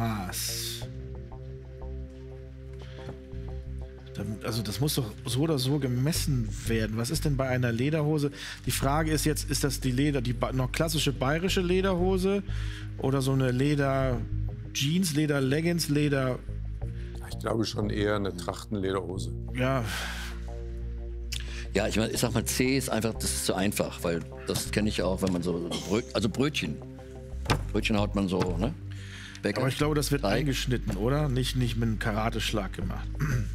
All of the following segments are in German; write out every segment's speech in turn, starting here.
Maß. Also das muss doch so oder so gemessen werden. Was ist denn bei einer Lederhose? Die Frage ist jetzt, ist das die noch klassische bayerische Lederhose oder so eine Leder-Jeans, Leder-Leggings, Leder... Ich glaube schon eher eine Trachtenlederhose. Ja. Ja, ich meine, ich sag mal, C ist einfach, das ist zu einfach, weil das kenne ich auch, wenn man so, Brötchen haut man so, ne? Bäcker. Aber ich glaube, das wird eingeschnitten, oder? Nicht mit einem Karateschlag gemacht.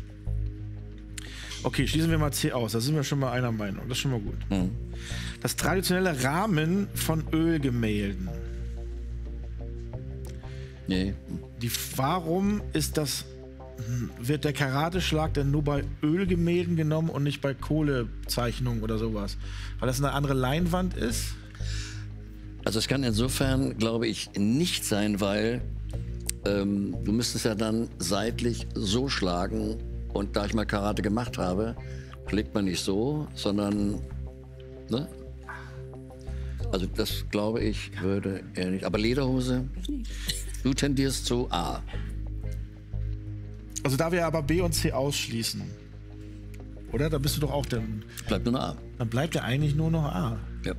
Okay, schließen wir mal C aus. Da sind wir schon mal einer Meinung. Das ist schon mal gut. Mhm. Das traditionelle Rahmen von Ölgemälden. Nee. Warum wird der Karateschlag denn nur bei Ölgemälden genommen und nicht bei Kohlezeichnungen oder sowas? Weil das eine andere Leinwand ist? Also es kann insofern, glaube ich, nicht sein, weil du müsstest ja dann seitlich so schlagen. Und da ich mal Karate gemacht habe, schlägt man nicht so, sondern, ne? Also das, glaube ich, würde er nicht. Aber Lederhose, du tendierst zu A. Also da wir aber B und C ausschließen, oder? Da bist du doch auch dann... Bleibt nur eine A. Dann bleibt ja eigentlich nur noch A. Ja.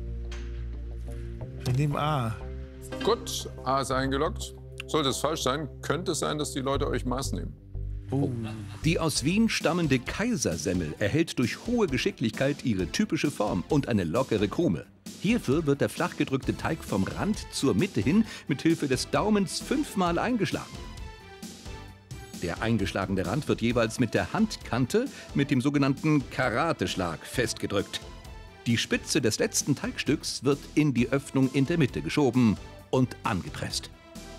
Wir nehmen A. Gut, A ist eingeloggt. Sollte es falsch sein, könnte es sein, dass die Leute euch Maß nehmen. Oh. Die aus Wien stammende Kaisersemmel erhält durch hohe Geschicklichkeit ihre typische Form und eine lockere Krume. Hierfür wird der flach gedrückte Teig vom Rand zur Mitte hin mit Hilfe des Daumens 5-mal eingeschlagen. Der eingeschlagene Rand wird jeweils mit der Handkante mit dem sogenannten Karateschlag festgedrückt. Die Spitze des letzten Teigstücks wird in die Öffnung in der Mitte geschoben und angepresst.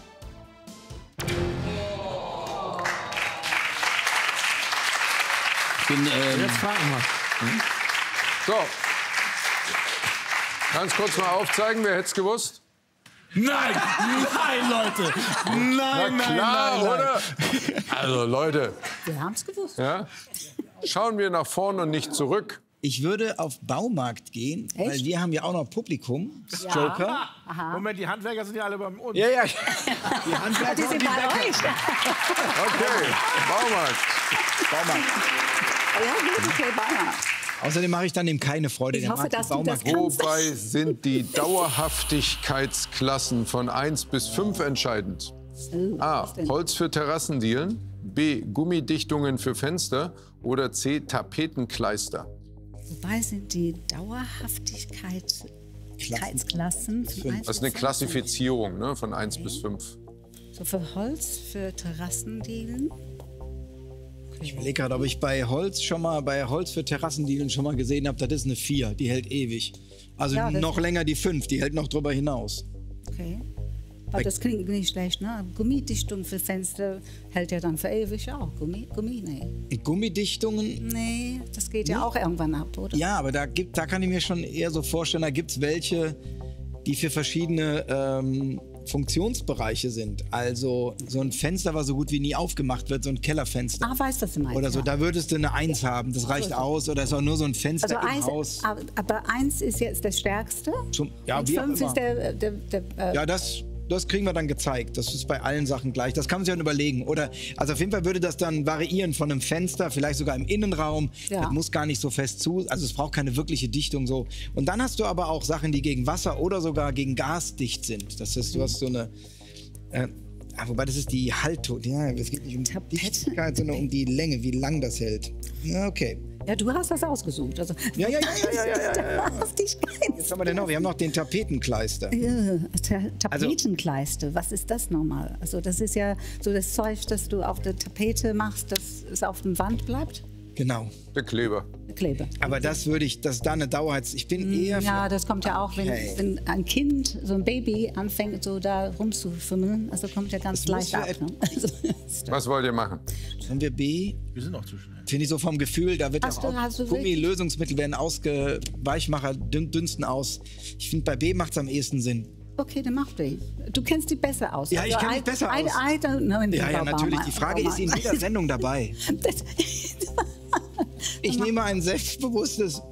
Jetzt fragen wir. So. Ganz kurz mal aufzeigen, wer hätte es gewusst? Nein! Nein, Leute! Nein, Na klar, nein. oder? Also Leute, Wir haben es gewusst. ja? Schauen wir nach vorne und nicht zurück. Ich würde auf Baumarkt gehen, weil Echt? wir haben ja auch noch Publikum. Ja. Joker. Aha. Moment, die Handwerker sind ja alle bei uns. Ja. Die Handwerker Die und sind die bei Bäcker. euch. Okay, Baumarkt. Baumarkt. Ja, gut, okay, Bayern. Außerdem mache ich dann ihm keine Freude. Ich der hoffe, mag die dass du das Baumarkt. kannst. Wobei sind die Dauerhaftigkeitsklassen von 1 bis 5 entscheidend? A. was denn? Holz für Terrassendielen. B. Gummidichtungen für Fenster. Oder C. Tapetenkleister. Wobei sind die Dauerhaftigkeitsklassen von 1 Das ist eine Klassifizierung, ne, von 1 bis 5. So für Holz, für Terrassendielen. Ich überlege gerade, ob ich bei Holz für Terrassendielen schon mal gesehen habe, das ist eine 4, die hält ewig. Also Ja, das- noch länger die 5, die hält noch drüber hinaus. Okay. Aber das klingt nicht schlecht, ne? Gummidichtung für Fenster hält ja dann für ewig auch. Gummi, nee. Gummidichtungen, Nee, das geht ja auch irgendwann ab, oder? ja, aber da kann ich mir schon eher so vorstellen, da gibt es welche, die für verschiedene Funktionsbereiche sind. Also so ein Fenster, was so gut wie nie aufgemacht wird, so ein Kellerfenster. Ah, weiß, was du meinst. Oder so, ja. da würdest du eine 1 haben, das reicht aus. Oder ist auch nur so ein Fenster Also im Haus. aber 1 ist jetzt der stärkste. Ja, und wie auch 5 immer. ist der Ja, das kriegen wir dann gezeigt. Das ist bei allen Sachen gleich. Das kann man sich dann überlegen. Oder, also auf jeden Fall würde das dann variieren von einem Fenster, vielleicht sogar im Innenraum. Ja. Das muss gar nicht so fest zu. Also es braucht keine wirkliche Dichtung so. Und dann hast du aber auch Sachen, die gegen Wasser oder sogar gegen Gas dicht sind. Das heißt, du hast so eine. Wobei das ist die Haltung. Ja, es geht nicht um die Dichtigkeit, sondern um die Länge, wie lang das hält. Ja, okay. Ja, du hast das ausgesucht. Also, Ja. Dauerhaftigkeit. Was haben wir denn noch? Wir haben noch den Tapetenkleister. Tapetenkleiste, was ist das nochmal? Also das ist ja so das Zeug, das du auf der Tapete machst, dass es auf der Wand bleibt. Genau. Der Kleber. Klebe. Aber das ist da eine Dauerheit. Ich bin eher. Ja, das kommt ja auch, Okay. wenn ein Kind, so ein Baby, anfängt, so da rumzufummeln. Also kommt ja ganz Das leicht muss ab. ja Ne? Also, Was wollt ihr machen? Haben wir B? Wir sind noch zu schnell. Finde ich so vom Gefühl, da wird Hast ja du auch wirklich- Gummilösungsmittel werden Weichmacher dünsten aus. Ich finde, bei B macht es am ehesten Sinn. okay, dann mach B. Du kennst die besser aus. Ja, ich kenn mich besser aus. I don't know. Ja, natürlich. Die Frage ist in jeder Sendung dabei. Ich nehme ein selbstbewusstes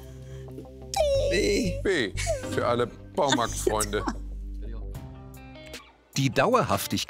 B. B. Für alle Baumarktfreunde. Die Dauerhaftigkeit